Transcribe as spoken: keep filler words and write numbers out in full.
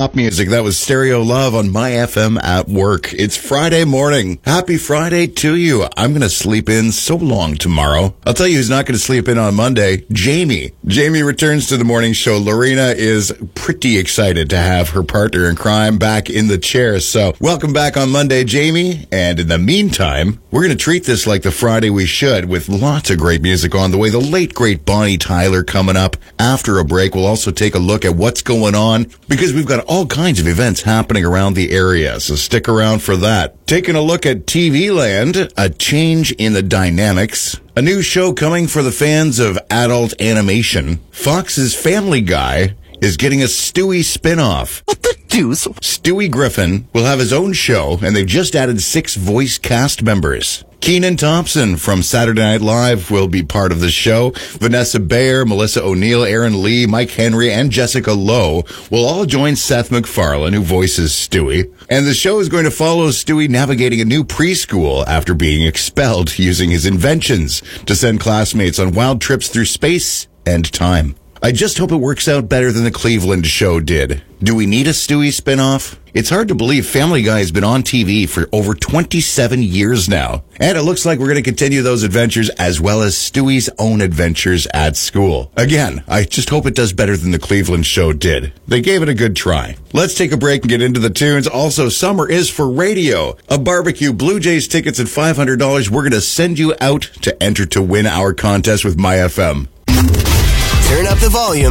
pop music. That was Stereo Love on My F M at work. It's Friday morning. Happy Friday to you. I'm going to sleep in so long tomorrow. I'll tell you who's not going to sleep in on Monday. Jamie. Jamie returns to the morning show. Lorena is pretty excited to have her partner in crime back in the chair. So welcome back on Monday, Jamie. And in the meantime, we're going to treat this like the Friday we should, with lots of great music on the way. The late, great Bonnie Tyler coming up. After a break, we'll also take a look at what's going on, because we've got all kinds of events happening around the area. So stick around for that. Taking a look at T V land, a change in the dynamics. A new show coming for the fans of adult animation. Fox's Family Guy is getting a Stewie spin-off. What the deuce? Stewie Griffin will have his own show, and they've just added six voice cast members. Kenan Thompson from Saturday Night Live will be part of the show. Vanessa Bayer, Melissa O'Neill, Aaron Lee, Mike Henry, and Jessica Lowe will all join Seth MacFarlane, who voices Stewie. And the show is going to follow Stewie navigating a new preschool after being expelled, using his inventions to send classmates on wild trips through space and time. I just hope it works out better than the Cleveland show did. Do we need a Stewie spinoff? It's hard to believe Family Guy has been on T V for over twenty-seven years now. And it looks like we're going to continue those adventures as well as Stewie's own adventures at school. Again, I just hope it does better than the Cleveland show did. They gave it a good try. Let's take a break and get into the tunes. Also, summer is for radio. A barbecue, Blue Jays tickets at five hundred dollars. We're going to send you out to enter to win our contest with My F M. Turn up the volume.